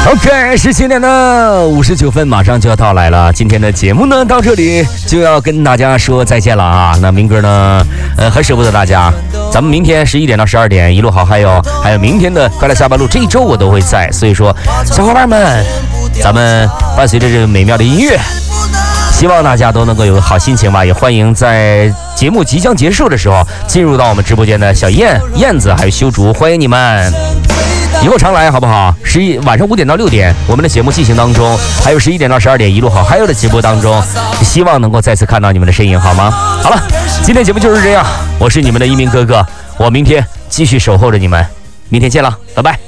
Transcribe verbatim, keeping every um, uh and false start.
OK， 是七点的五十九分，马上就要到来了。今天的节目呢，到这里就要跟大家说再见了啊。那明哥呢，呃，很舍不得大家。咱们明天十一点到十二点，一路好，还有还有明天的快乐下班路，这一周我都会在。所以说，小伙伴们，咱们伴随着这个美妙的音乐，希望大家都能够有个好心情吧。也欢迎在节目即将结束的时候，进入到我们直播间的小燕、燕子还有修竹，欢迎你们。以后常来好不好？十一晚上五点到六点，我们的节目进行当中，还有十一点到十二点一路好还有的直播当中，希望能够再次看到你们的身影，好吗？好了，今天节目就是这样，我是你们的一鸣哥哥，我明天继续守候着你们，明天见了，拜拜。